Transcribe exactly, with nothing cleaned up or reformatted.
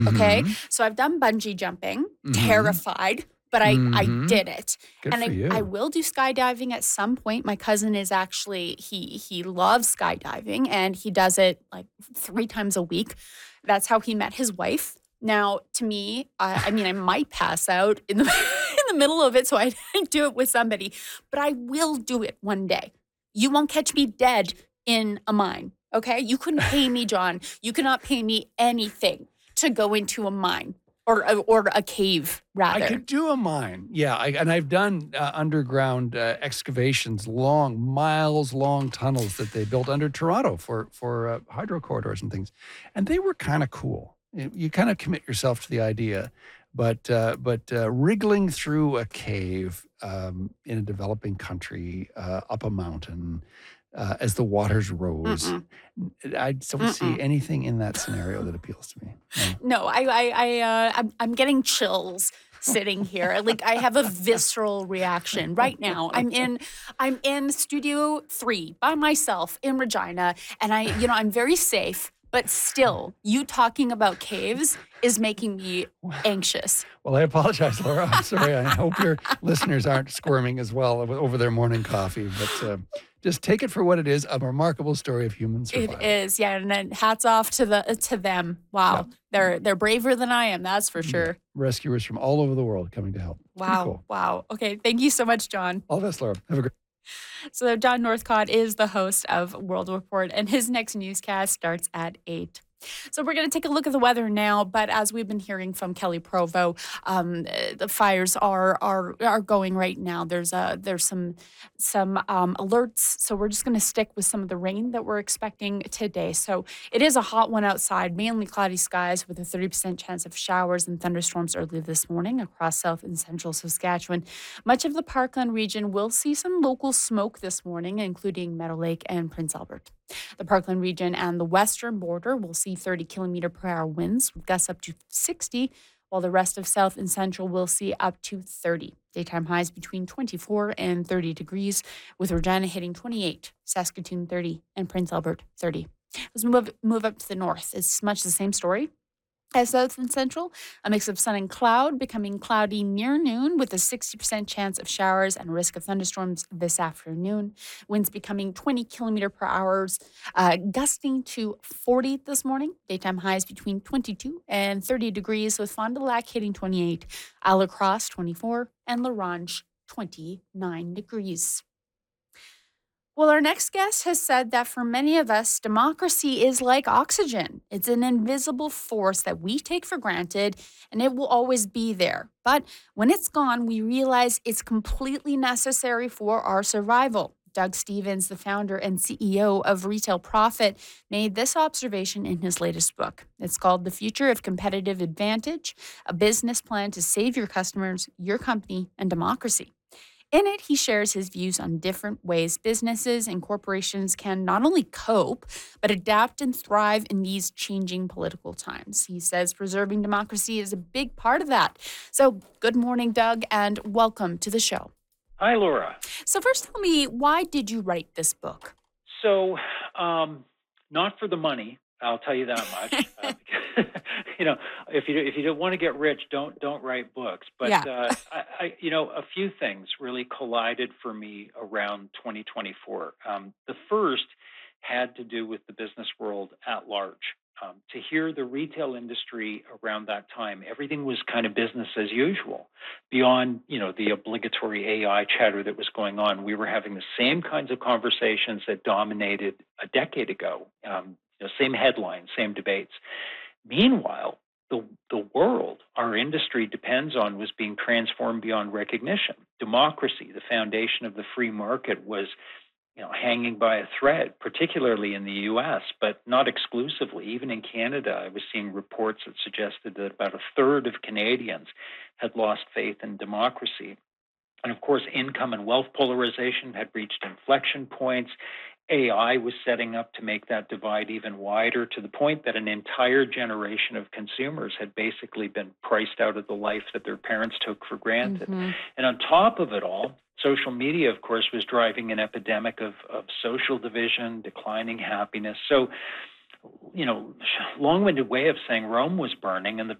Okay. Mm-hmm. So I've done bungee jumping, Mm-hmm. terrified, but I, I Mm-hmm. did it. Good and for I, you. I will do skydiving at some point. My cousin is actually, he he loves skydiving and he does it like three times a week. That's how he met his wife. Now, to me, I, I mean, I might pass out in the in the middle of it, so I didn't do it with somebody, but I will do it one day. You won't catch me dead in a mine. Okay. You couldn't pay me, John. You cannot pay me anything to go into a mine or a, or a cave, rather. I could do a mine. Yeah. I, and I've done uh, underground uh, excavations, long, miles long tunnels that they built under Toronto for, for uh, hydro corridors and things. And they were kind of cool. You, you kind of commit yourself to the idea. But, uh, but uh, wriggling through a cave um, in a developing country, uh, up a mountain, Uh, as the waters rose. Mm-mm. I don't Mm-mm. see anything in that scenario that appeals to me. No, no I, I, I, uh, I'm, I'm getting chills sitting here. Like I have a visceral reaction right now. I'm in, I'm in Studio Three by myself in Regina, and I, you know, I'm very safe. But still, you talking about caves is making me anxious. Well, I apologize, Laura. I'm sorry. I hope your listeners aren't squirming as well over their morning coffee. But uh, just take it for what it is, a remarkable story of human survival. It is, yeah. And then hats off to the to them. Wow. Yeah. They're they're braver than I am, that's for sure. Yeah. Rescuers from all over the world coming to help. Wow. Cool. Wow. Okay. Thank you so much, John. All the best, Laura. Have a great So John Northcott is the host of World Report, and his next newscast starts at eight. So we're going to take a look at the weather now, but as we've been hearing from Kelly Provo, um, the fires are are are going right now. There's a there's some some um, alerts, so we're just going to stick with some of the rain that we're expecting today. So it is a hot one outside, mainly cloudy skies with a thirty percent chance of showers and thunderstorms early this morning across south and central Saskatchewan. Much of the Parkland region will see some local smoke this morning, including Meadow Lake and Prince Albert. The Parkland region and the western border will see thirty kilometer per hour winds with gusts up to sixty, while the rest of south and central will see up to thirty. Daytime highs between twenty-four and thirty degrees, with Regina hitting twenty-eight, Saskatoon thirty, and Prince Albert thirty. Let's move, move up to the north. It's much the same story as south and central, a mix of sun and cloud, becoming cloudy near noon with a sixty percent chance of showers and risk of thunderstorms this afternoon. Winds becoming twenty kilometer per hour, uh, gusting to forty this morning. Daytime highs between twenty-two and thirty degrees, with Fond du Lac hitting twenty-eight, Alacrosse twenty-four, and La Ronge twenty-nine degrees. Well, our next guest has said that for many of us, democracy is like oxygen. It's an invisible force that we take for granted, and it will always be there. But when it's gone, we realize it's completely necessary for our survival. Doug Stephens, the founder and C E O of Retail Profit, made this observation in his latest book. It's called The Future of Competitive Advantage, a business plan to save your customers, your company, and democracy. In it, he shares his views on different ways businesses and corporations can not only cope, but adapt and thrive in these changing political times. He says preserving democracy is a big part of that. So good morning, Doug, and welcome to the show. Hi, Laura. So first tell me, why did you write this book? So um, not for the money, I'll tell you that much. uh, because, you know, if you if you don't want to get rich, don't don't write books. But yeah. uh, I, I, you know, a few things really collided for me around twenty twenty-four. Um, the first had to do with the business world at large. Um, to hear the retail industry around that time, everything was kind of business as usual. Beyond, you know, the obligatory A I chatter that was going on, we were having the same kinds of conversations that dominated a decade ago. Um, you know, same headlines, same debates. Meanwhile, the the world our industry depends on was being transformed beyond recognition. Democracy, the foundation of the free market, was you know, hanging by a thread, particularly in the U S, but not exclusively. Even in Canada, I was seeing reports that suggested that about a third of Canadians had lost faith in democracy. And of course, income and wealth polarization had reached inflection points. A I was setting up to make that divide even wider, to the point that an entire generation of consumers had basically been priced out of the life that their parents took for granted. Mm-hmm. And on top of it all, social media, of course, was driving an epidemic of, of social division, declining happiness. So you know, long-winded way of saying Rome was burning and the